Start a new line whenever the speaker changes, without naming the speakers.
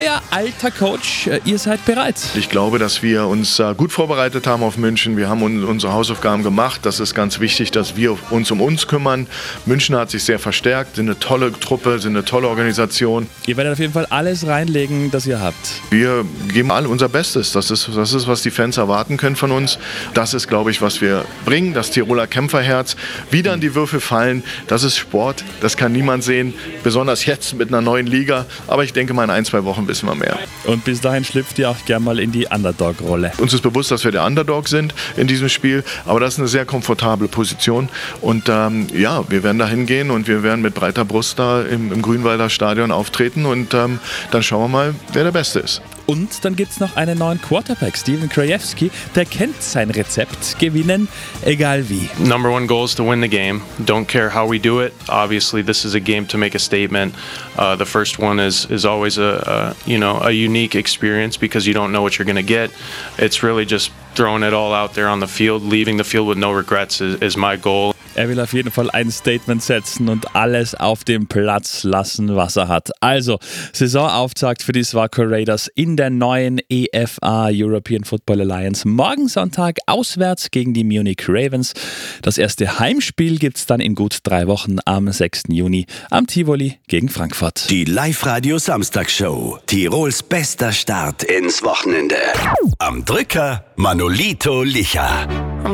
Ja, alter Coach, ihr seid bereit.
Ich glaube, dass wir uns gut vorbereitet haben auf München. Wir haben unsere Hausaufgaben gemacht. Das ist ganz wichtig, dass wir uns um uns kümmern. München hat sich sehr verstärkt, sind eine tolle Truppe, sind eine tolle Organisation.
Ihr werdet auf jeden Fall alles reinlegen, das ihr habt.
Wir geben alle unser Bestes. Das ist, was die Fans erwarten können von uns. Das ist, glaube ich, was wir bringen. Das Tiroler Kämpferherz. Wieder an die Würfel fallen. Das ist Sport. Das kann niemand sehen. Besonders jetzt mit einer neuen Liga. Aber ich denke mal, in 1-2 Wochen wissen wir mehr.
Und bis dahin schlüpft ihr auch gerne mal in die Underdog-Rolle.
Uns ist bewusst, dass wir der Underdog sind in diesem Spiel, aber das ist eine sehr komfortable Position. Und wir werden da hingehen und wir werden mit breiter Brust da im Grünwalder Stadion auftreten und dann schauen wir mal, wer der Beste ist.
Und dann gibt es noch einen neuen Quarterback, Steven Krajewski, der kennt sein Rezept, gewinnen, egal wie.
Number one goal is to win the game. Don't care how we do it. Obviously, this is a game to make a statement. The first one is always a unique experience because you don't know what you're going to get. It's really just throwing it all out there on the field, leaving the field with no regrets is my goal.
Er will auf jeden Fall ein Statement setzen und alles auf dem Platz lassen, was er hat. Also, Saisonauftakt für die Swarco Raiders in der neuen EFA, European Football Alliance. Morgen Sonntag auswärts gegen die Munich Ravens. Das erste Heimspiel gibt es dann in gut 3 Wochen am 6. Juni am Tivoli gegen Frankfurt.
Die Live-Radio-Samstagshow. Tirols bester Start ins Wochenende. Am Drücker Manolito Licha.